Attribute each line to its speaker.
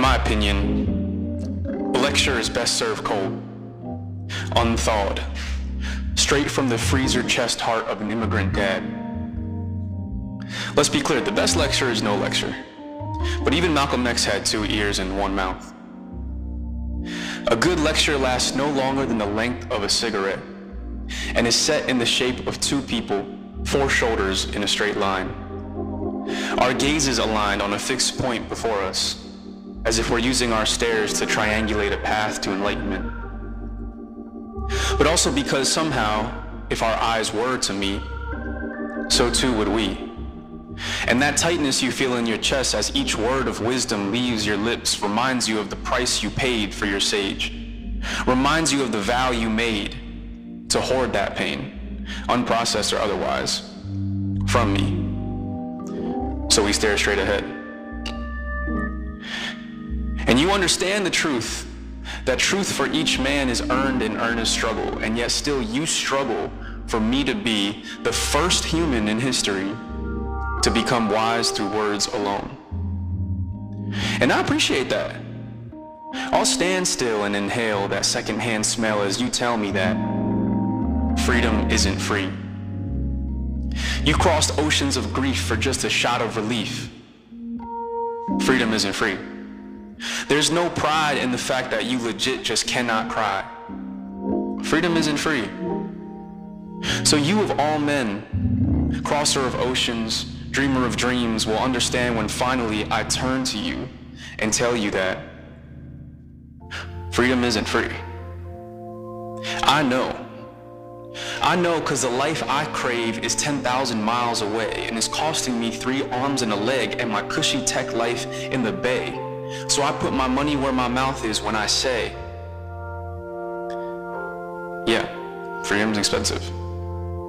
Speaker 1: my opinion, a lecture is best served cold, unthawed, straight from the freezer chest heart of an immigrant dad. Let's be clear, the best lecture is no lecture. But even Malcolm X had 2 ears and 1 mouth. A good lecture lasts no longer than the length of a cigarette and is set in the shape of 2 people, 4 shoulders in a straight line. Our gazes aligned on a fixed point before us, as if we're using our stares to triangulate a path to enlightenment. But also because somehow, if our eyes were to meet, so too would we. And that tightness you feel in your chest as each word of wisdom leaves your lips reminds you of the price you paid for your sage, reminds you of the vow you made to hoard that pain, unprocessed or otherwise, from me. So we stare straight ahead. And you understand the truth, that truth for each man is earned in earnest struggle, and yet still you struggle for me to be the first human in history to become wise through words alone. And I appreciate that. I'll stand still and inhale that secondhand smell as you tell me that freedom isn't free. You crossed oceans of grief for just a shot of relief. Freedom isn't free. There's no pride in the fact that you legit just cannot cry. Freedom isn't free. So you of all men, crosser of oceans, dreamer of dreams, will understand when finally I turn to you and tell you that freedom isn't free. I know because the life I crave is 10,000 miles away and is costing me 3 arms and a leg and my cushy tech life in the bay. So I put my money where my mouth is when I say, yeah, freedom's expensive.